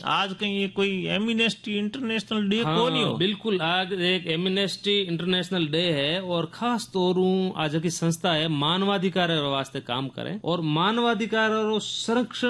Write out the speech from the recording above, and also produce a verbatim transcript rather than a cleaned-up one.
आज कहीं ये कोई एमनेस्टी इंटरनेशनल डे हाँ, को नहीं हो? बिल्कुल, आज एक एमनेस्टी इंटरनेशनल डे है और खास तौर आज की संस्था है मानवाधिकार वास्ते काम करें और मानवाधिकार और संरक्षण